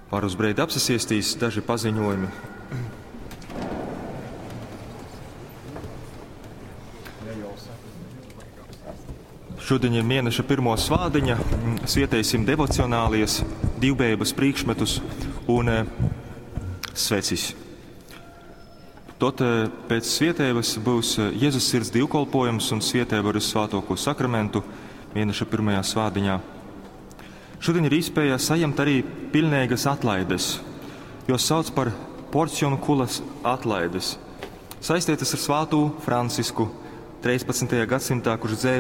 Var uz breidi apsasiestīs daži paziņojumi. Šodien ir mēneša pirmo svādiņa, svietēsim devocionālies, divbēbas priekšmetus un svecis. Tot pēc svietēbas būs Jēzus sirds divkolpojums un svietēba ar svātoko sakramentu mēneša pirmajā svādiņā. Šodien ir iespēja saņemt arī pilnīgas atlaides, jo sauc par porcionkulas atlaides. Saistītas ar svātu Francisku 13. gadsimtā,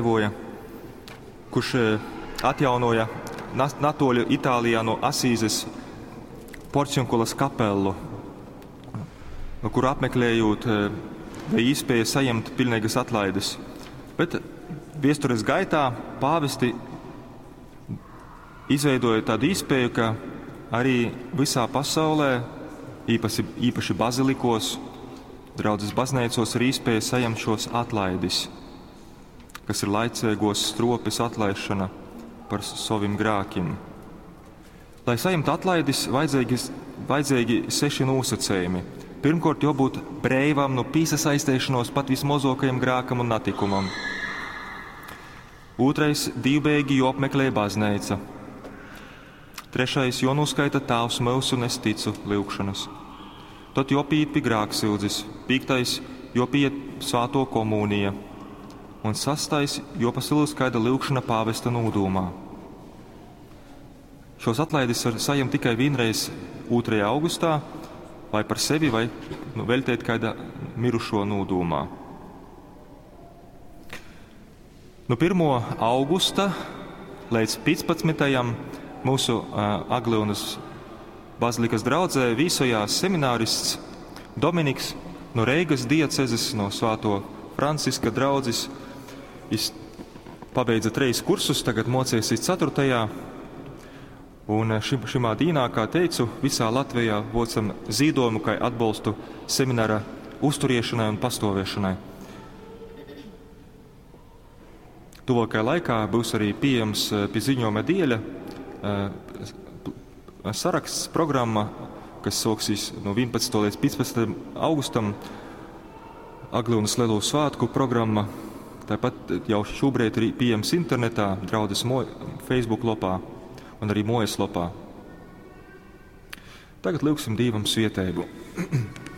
kurš atjaunoja natoļu Itālijā no Asīzes porcionkulas kapelu, no kuru apmeklējot vai iespēja saņemt pilnīgas atlaides. Bet viestures gaitā pāvesti izveidoja tādu iespēju, ka arī visā pasaulē, īpaši bazilikos, draudzes baznīcos, ir iespēja saņemt šos atlaidis, kas ir laicīgos stropes atlaišana par saviem grākiem. Lai saņemtu atlaidis, vajadzīgi 6 nosacījumi. Pirmkārt, jābūt breivam no piesaistēšanos pat vismazākajam grākam un natikumam. Otrais, divbēgi jāapmeklē baznīca. Trešais, jānoskaita Tavs mūsu un es ticu lūgšanas. Tad jāpiet pie grāksildzes. Piektais, jāpiet svāto komunija. Un sastais, jāpasilūskaida lūgšana pāvesta nūdūmā. Šos atlaidis var saņemt tikai vienreiz 2. augustā, vai par sevi, vai veltēt kāda mirušo nūdūmā. No 1. augusta līdz 15. mūsu Aglionas bazilikas draudzē vīsojās seminārists Dominiks no Reigas diecezes, no Svāto Franciska draudzes. Viņš pabeidza 3 kursus, tagad mocēsies 4. Un šimā dīnā, kā teicu, visā Latvijā vocam zīdojumu, kā atbalstu semināra uzturiešanai un pastāvēšanai. Tuvākajā laikā būs arī pieejams pie ziņojuma dieļa saraksts programma, kas sāksies no 11. līdz 15. augustam, Aglionas Lielo svētku programma. Tāpat jau šobrīd ir pieejams internetā, draudzes Facebook lapā un arī mājaslapā. Tagad lūgsim Dievam svietēbu.